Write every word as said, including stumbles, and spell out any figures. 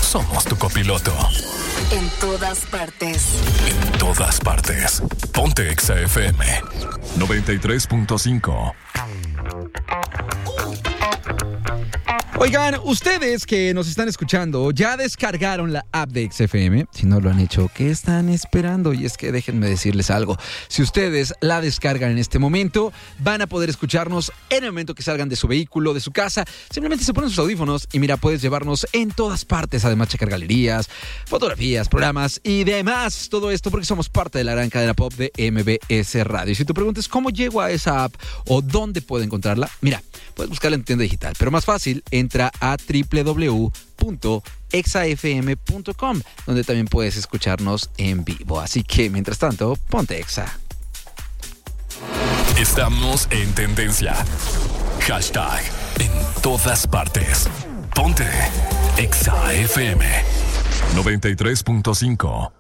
somos tu copiloto. En todas partes. En todas partes. Ponte Exa F M noventa y tres punto cinco. Oigan, ustedes que nos están escuchando, ¿ya descargaron la app de X F M? Si no lo han hecho, ¿qué están esperando? Y es que déjenme decirles algo. Si ustedes la descargan en este momento, van a poder escucharnos en el momento que salgan de su vehículo, de su casa. Simplemente se ponen sus audífonos y mira, puedes llevarnos en todas partes. Además, checar galerías, fotografías, programas y demás. Todo esto porque somos parte de la gran cadena pop de M B S Radio. Y si tú preguntas cómo llego a esa app o dónde puedo encontrarla, mira, puedes buscarla en tu tienda digital, pero más fácil, entra a doble u doble u doble u punto exa f m punto com, donde también puedes escucharnos en vivo. Así que, mientras tanto, ponte Exa. Estamos en tendencia. Hashtag en todas partes. Ponte Exa F M noventa y tres punto cinco.